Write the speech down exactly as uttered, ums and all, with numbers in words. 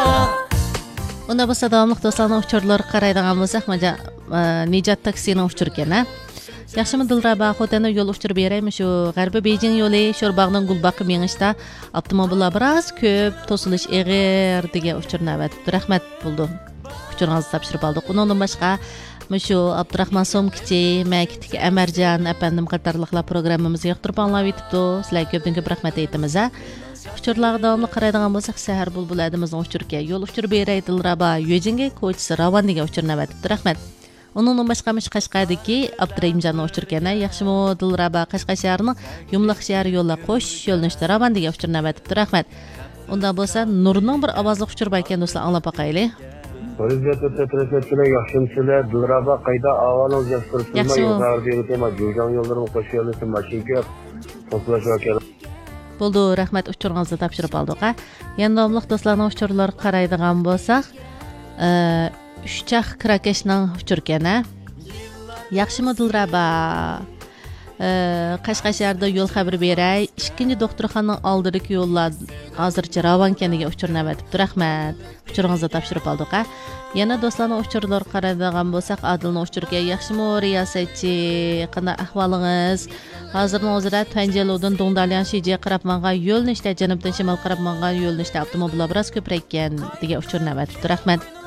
Unda bu davomli do'stlarning uchurlari qaraydigan bo'lsak, mana Nijat taksining uchur ekan. Yaxshimi Dilraba, xotani yo'l uchirib beraymi shu G'arbiy Beyjing yo'li Sho'rbog'ning Gulbaqi mengishda avtomobillar biroz ko'p, to'silish eg'ir degan uchur navbatibdi. Rahmat bo'ldi. Uchuringizni topshirib oldik. Undan boshqa shu Abdurahmon Somkichi, Makitiki Amarjon apandim qatorliqlar programmamizni yoqtirib anglab yetibdi. Sizlarga ko'pdan ko'p rahmat aytamiz. Uchurlarga davomli qaraydigan bo'lsak, Sahar bulbuladimizning uchurga yo'l uchirib beray Dilraba, Yojinga ko'chisi Ravon degan uchur navbatibdi. Rahmat. Onun boshqa mish Qashqadagi Abdurahimjonning uchurgani yaxshimi Dilraba Qashqa shahrining Yumliq shahri yo'llar qo'sh yo'lnishda Ravon degan uchur navbatibdi. Rahmat. Unda bo'lsa Nurning bir ovozli uchur bor ekan do'stlar, anglab boqaylik. Prezident prezidentlar yaxshimsizlar Dilraba qayda avvalon yaxshimsizlar yuqorida tema jo'jan yo'llarini qo'sh yo'lnishda mashina to'plash vakili bo'ldi. Rahmat, uchuringizni topshirib oldik. Yana davomli do'stlarning uchurlari qaraydigan bo'lsak, Uchchaq Kirakashning uchurgani. Yaxshimi Dilraba? Qashqasharda yo'l xabari beray. ikkinchi doktorxonaning oldidagi yo'llar hozircha Ravon kaniga uchur navbatibdi. Rahmat. Uchuringizni topshirib oldik. Yana do'stlarning uchurlari qaraydigan bo'lsak, Adilning uchurga yaxshimi riyosatchi, qanday ahvolingiz? Hozirning o'zida Tanjaludan Dongdalyan Shijiga qarab mangan yo'lnishda, janubdan shimol qarab mangan yo'lnishda avtomobillar biroz ko'praygan degan uchur navbatibdi. Rahmat.